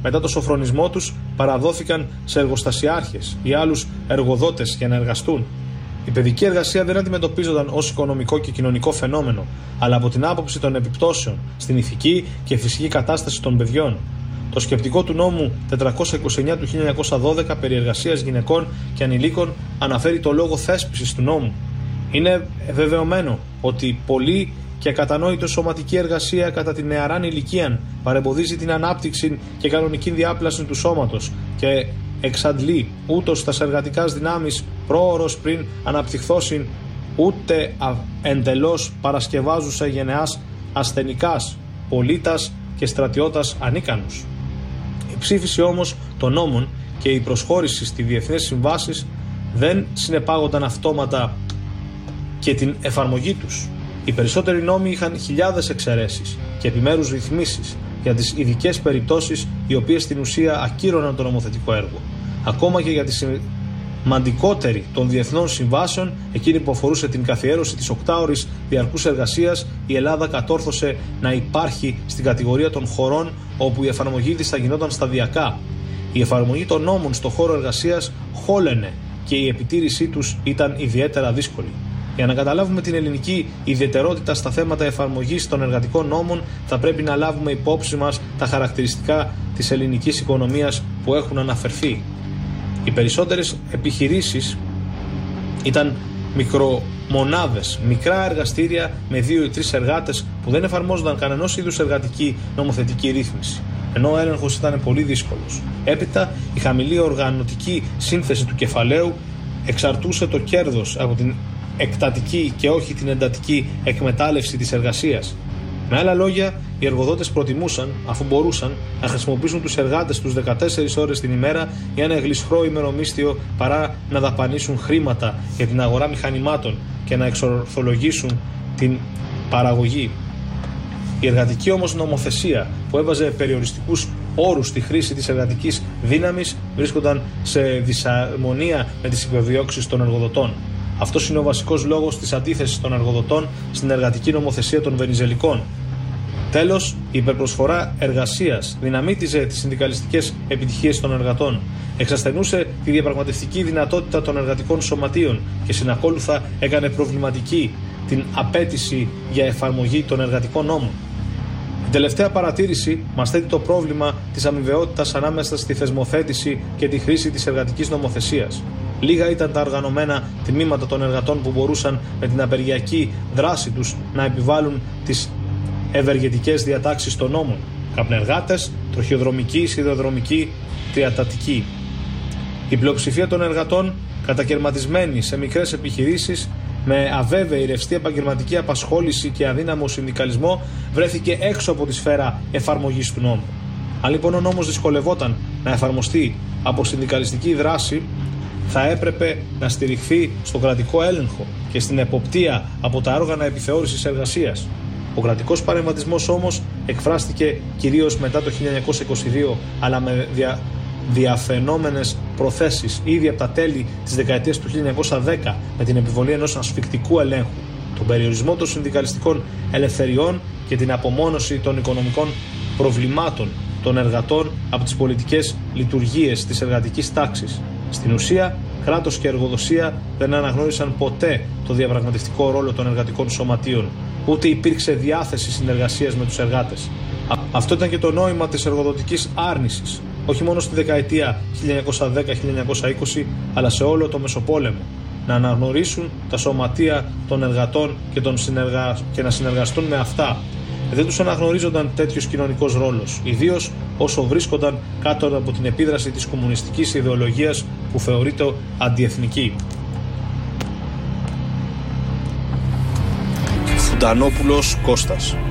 μετά το σοφρονισμό τους, παραδόθηκαν σε εργοστασιάρχες ή άλλους εργοδότες για να εργαστούν. Η παιδική εργασία δεν αντιμετωπίζονταν ως οικονομικό και κοινωνικό φαινόμενο, αλλά από την άποψη των επιπτώσεων στην ηθική και φυσική κατάσταση των παιδιών. Το σκεπτικό του νόμου 429 του 1912 περί εργασίας γυναικών και ανηλίκων αναφέρει το λόγο θέσπισης του νόμου. Είναι βεβαιωμένο ότι πολλή και ακατανόητο σωματική εργασία κατά την νεαράν ηλικίαν παρεμποδίζει την ανάπτυξη και κανονική διάπλαση του σώματος και εξαντλεί ούτως τας εργατικάς δυνάμεις πρόωρος πριν αναπτυχθώσιν, ούτε εντελώς παρασκευάζουσα γενεάς ασθενικάς, πολίτας και στρατιώτας ανίκανους. Η ψήφιση όμως των νόμων και η προσχώρηση στις διεθνείς συμβάσεις δεν συνεπάγονταν αυτόματα και την εφαρμογή τους. Οι περισσότεροι νόμοι είχαν χιλιάδες εξαιρέσεις και επιμέρους ρυθμίσεις για τις ειδικές περιπτώσεις οι οποίες στην ουσία ακύρωναν το νομοθετικό έργο. Ακόμα και για τη σημαντικότερη των διεθνών συμβάσεων, εκείνη που αφορούσε την καθιέρωση της 8ωρης διαρκούς εργασίας, η Ελλάδα κατόρθωσε να υπάρχει στην κατηγορία των χωρών όπου η εφαρμογή της θα γινόταν σταδιακά. Η εφαρμογή των νόμων στον χώρο εργασίας χόλαινε και η επιτήρησή τους ήταν ιδιαίτερα δύσκολη. Για να καταλάβουμε την ελληνική ιδιαιτερότητα στα θέματα εφαρμογής των εργατικών νόμων, θα πρέπει να λάβουμε υπόψη μας τα χαρακτηριστικά της ελληνικής οικονομίας που έχουν αναφερθεί. Οι περισσότερες επιχειρήσεις ήταν μικρομονάδες, μικρά εργαστήρια με 2 ή 3 εργάτες που δεν εφαρμόζονταν κανενός είδους εργατική νομοθετική ρύθμιση, ενώ ο έλεγχος ήταν πολύ δύσκολος. Έπειτα, η χαμηλή οργανωτική σύνθεση του κεφαλαίου εξαρτούσε το κέρδος από την εκτατική και όχι την εντατική εκμετάλλευση της εργασίας. Με άλλα λόγια, οι εργοδότες προτιμούσαν, αφού μπορούσαν, να χρησιμοποιήσουν τους εργάτες τους 14 ώρες την ημέρα για ένα γλισχρό ημερομίσθιο παρά να δαπανίσουν χρήματα για την αγορά μηχανημάτων και να εξορθολογήσουν την παραγωγή. Η εργατική όμως νομοθεσία που έβαζε περιοριστικούς όρους στη χρήση της εργατικής δύναμης βρίσκονταν σε δυσαρμονία με τις επιδιώξεις των εργοδοτών. Αυτός είναι ο βασικός λόγος της αντίθεσης των εργοδοτών στην εργατική νομοθεσία των Βενιζελικών. Τέλος, η υπερπροσφορά εργασίας δυναμίτιζε τις συνδικαλιστικές επιτυχίες των εργατών, εξασθενούσε τη διαπραγματευτική δυνατότητα των εργατικών σωματείων και συνακόλουθα έκανε προβληματική την απέτηση για εφαρμογή των εργατικών νόμων. Η τελευταία παρατήρηση μας θέτει το πρόβλημα της αμοιβαιότητας ανάμεσα στη θεσμοθέτηση και τη χρήση της εργατικής νομοθεσίας. Λίγα ήταν τα οργανωμένα τμήματα των εργατών που μπορούσαν με την απεργιακή δράση τους να επιβάλλουν τις ευεργετικές διατάξεις των νόμων. Καπνεργάτες, τροχιοδρομικοί, σιδηροδρομικοί, τριατατικοί. Η πλειοψηφία των εργατών, κατακαιρματισμένη σε μικρές επιχειρήσεις, με αβέβαιη ρευστή επαγγελματική απασχόληση και αδύναμο συνδικαλισμό, βρέθηκε έξω από τη σφαίρα εφαρμογής του νόμου. Αν λοιπόν ο νόμος δυσκολευόταν να εφαρμοστεί από συνδικαλιστική δράση, θα έπρεπε να στηριχθεί στον κρατικό έλεγχο και στην εποπτεία από τα όργανα επιθεώρησης εργασίας. Ο κρατικός παρεμβατισμός όμως εκφράστηκε κυρίως μετά το 1922, αλλά με διαφαινόμενες προθέσεις ήδη από τα τέλη της δεκαετίας του 1910 με την επιβολή ενός ασφικτικού ελέγχου, τον περιορισμό των συνδικαλιστικών ελευθεριών και την απομόνωση των οικονομικών προβλημάτων των εργατών από τις πολιτικές λειτουργίες της εργατικής τάξης. Στην ουσία, κράτος και εργοδοσία δεν αναγνώρισαν ποτέ το διαπραγματευτικό ρόλο των εργατικών σωματείων, ούτε υπήρξε διάθεση συνεργασίας με τους εργάτες. Αυτό ήταν και το νόημα της εργοδοτικής άρνησης, όχι μόνο στη δεκαετία 1910-1920, αλλά σε όλο το Μεσοπόλεμο, να αναγνωρίσουν τα σωματεία των εργατών και να συνεργαστούν με αυτά. Δεν τους αναγνωρίζονταν τέτοιος κοινωνικός ρόλος, ιδίως όσο βρίσκονταν κάτω από την επίδραση της κομμουνιστικής ιδεολογίας που θεωρείται αντιεθνική. Φουντανόπουλος Κώστας.